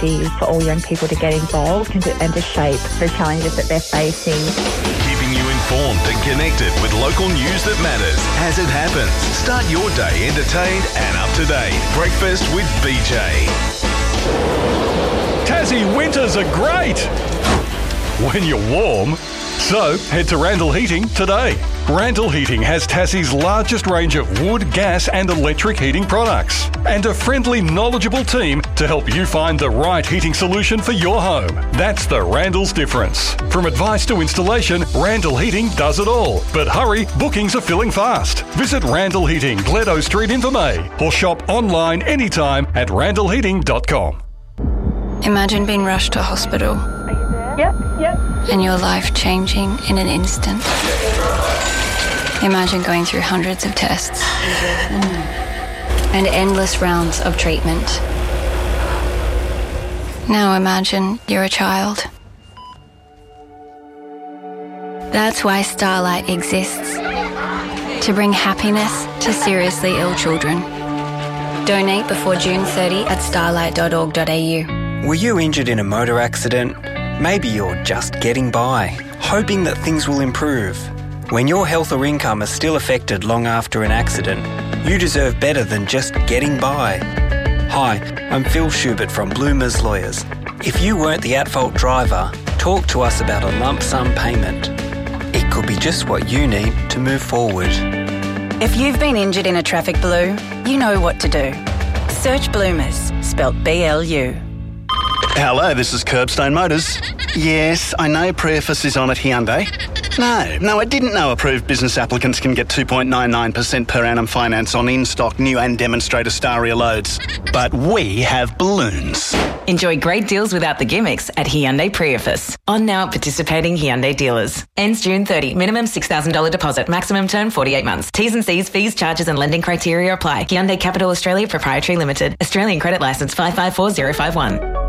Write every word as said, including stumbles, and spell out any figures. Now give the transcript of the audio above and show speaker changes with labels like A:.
A: opportunity for all young people to get involved and to, and to shape the challenges that they're facing.
B: Keeping you informed and connected with local news that matters as it happens. Start your day entertained and up to date. Breakfast with B J.
C: Tassie winters are great when you're warm. So head to Randall Heating today. Randall Heating has Tassie's largest range of wood, gas and electric heating products and a friendly, knowledgeable team to help you find the right heating solution for your home. That's the Randall's difference. From advice to installation, Randall Heating does it all. But hurry, bookings are filling fast. Visit Randall Heating, Gledo Street, Invermay, or shop online anytime at randall heating dot com.
D: Imagine being rushed to hospital.
A: Yep, yep.
D: And your life changing in an instant. Imagine going through hundreds of tests and endless rounds of treatment. Now imagine you're a child. That's why Starlight exists. To bring happiness to seriously ill children. Donate before June thirtieth at starlight dot org dot a u.
E: Were you injured in a motor accident? Maybe you're just getting by, hoping that things will improve. When your health or income is still affected long after an accident, you deserve better than just getting by. Hi, I'm Phil Schubert from Bloomers Lawyers. If you weren't the at-fault driver, talk to us about a lump sum payment. It could be just what you need to move forward.
F: If you've been injured in a traffic blue, you know what to do. Search Bloomers, spelt B L U.
G: Hello, this is Curbstone Motors. Yes, I know Preface is on at Hyundai. No, no, I didn't know approved business applicants can get two point nine nine percent per annum finance on in-stock new and demonstrator Staria loads. But we have balloons.
H: Enjoy great deals without the gimmicks at Hyundai Preface. On now at participating Hyundai dealers. Ends June thirtieth. Minimum six thousand dollars deposit. Maximum term forty-eight months. T's and C's, fees, charges and lending criteria apply. Hyundai Capital Australia Proprietary Limited. Australian Credit Licence five five four zero five one.